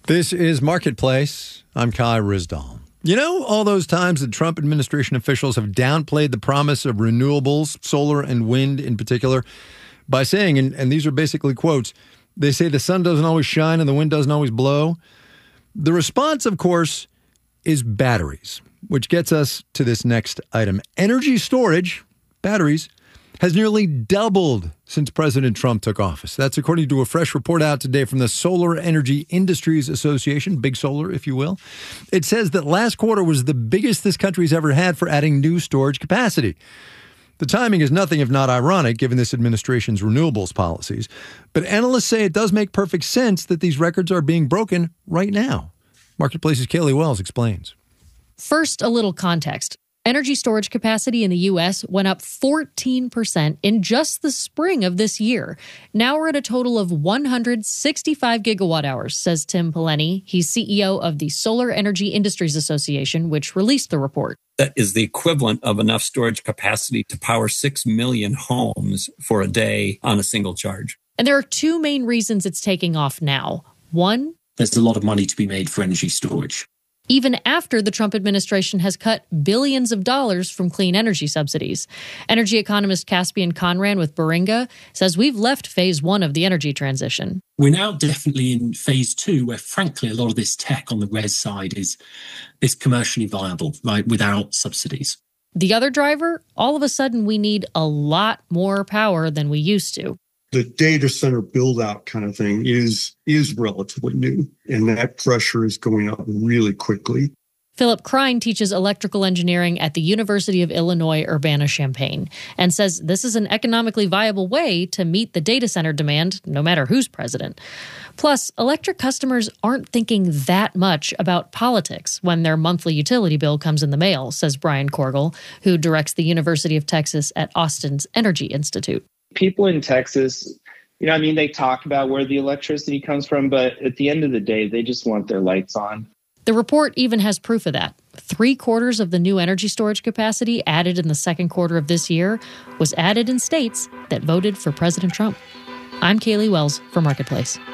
This is Marketplace. I'm Kai Ryssdal. You know, all those times the Trump administration officials have downplayed the promise of renewables, solar and wind in particular, by saying, and these are basically quotes, they say the sun doesn't always shine and the wind doesn't always blow. The response, of course, is batteries, which gets us to this next item. Energy storage, batteries, has nearly doubled since President Trump took office. That's according to a fresh report out today from the Solar Energy Industries Association, Big Solar, if you will. It says that last quarter was the biggest this country's ever had for adding new storage capacity. The timing is nothing if not ironic, given this administration's renewables policies. But analysts say it does make perfect sense that these records are being broken right now. Marketplace's Kaylee Wells explains. First, a little context. Energy storage capacity in the U.S. went up 14% in just the spring of this year. Now we're at a total of 165 gigawatt hours, says Tim Pawlenty. He's CEO of the Solar Energy Industries Association, which released the report. That is the equivalent of enough storage capacity to power 6 million homes for a day on a single charge. And there are two main reasons it's taking off now. One, there's a lot of money to be made for energy storage. Even after the Trump administration has cut billions of dollars from clean energy subsidies. Energy economist Caspian Conran with Baringa says we've left phase one of the energy transition. We're now definitely in phase two, where frankly a lot of this tech on the res side is commercially viable, right, without subsidies. The other driver, all of a sudden we need a lot more power than we used to. The data center build-out kind of thing is relatively new, and that pressure is going up really quickly. Philip Krein teaches electrical engineering at the University of Illinois Urbana-Champaign and says this is an economically viable way to meet the data center demand, no matter who's president. Plus, electric customers aren't thinking that much about politics when their monthly utility bill comes in the mail, says Brian Korgel, who directs the University of Texas at Austin's Energy Institute. People in Texas, they talk about where the electricity comes from, but at the end of the day, they just want their lights on. The report even has proof of that. 3/4 of the new energy storage capacity added in the second quarter of this year was added in states that voted for President Trump. I'm Kaylee Wells for Marketplace.